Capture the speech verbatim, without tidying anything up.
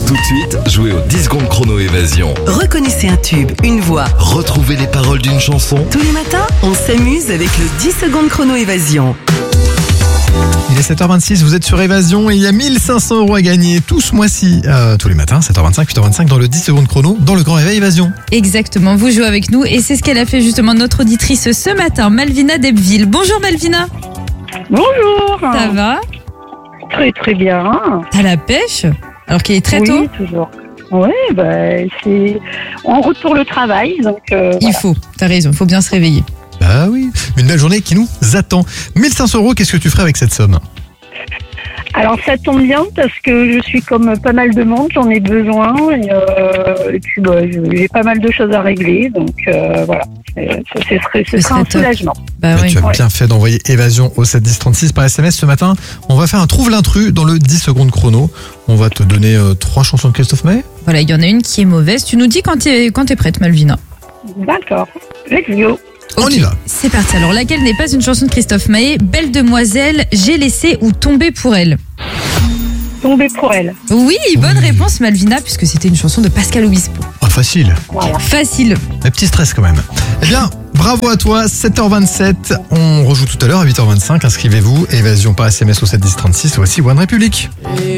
Tout de suite, jouez au dix secondes chrono évasion. Reconnaissez un tube, une voix. Retrouvez les paroles d'une chanson. Tous les matins, on s'amuse avec le dix secondes chrono évasion. Il est sept heures vingt-six, vous êtes sur Évasion et il y a mille cinq cents euros à gagner tout ce mois-ci, euh, tous les matins, sept heures vingt-cinq, huit heures vingt-cinq dans le dix secondes chrono, dans le Grand Réveil Évasion. Exactement, vous jouez avec nous et c'est ce qu'elle a fait justement notre auditrice ce matin, Malvina d'Ebbville. Bonjour Malvina. Bonjour. Ça va? Très très bien. T'as la pêche? Alors qu'il est très oui, tôt. toujours. Oui, bah, c'est en route pour le travail, donc euh, Il voilà. faut, t'as raison, il faut bien se réveiller. Bah oui, une belle journée qui nous attend. mille cinq cents euros, qu'est-ce que tu ferais avec cette somme? Alors ça tombe bien parce que je suis comme pas mal de monde, j'en ai besoin et, euh, et puis bah, j'ai pas mal de choses à régler, donc euh, voilà, c'est, ce serait, ce Ce serait un serait top. soulagement. Bah Bah, oui. tu as Ouais. bien fait d'envoyer Évasion au sept dix trente-six par S M S ce matin. On va faire un trouve l'intrus dans le dix secondes chrono. On va te donner euh, trois chansons de Christophe Maé. Voilà, il y en a une qui est mauvaise. Tu nous dis quand t'es, quand t'es prête Malvina. D'accord, let's go. On y va. C'est parti. Alors laquelle n'est pas une chanson de Christophe Maé? Belle demoiselle, j'ai laissé ou tombé pour elle? Tomber pour elle. Oui, bonne Oui. réponse Malvina, puisque c'était une chanson de Pascal Obispo. Oh, facile. Voilà. Facile. Un petit stress quand même. Eh bien, bravo à toi, sept heures vingt-sept. On rejoue tout à l'heure à huit heures vingt-cinq. Inscrivez-vous. Évasion par S M S au sept dix trente-six. Voici One République.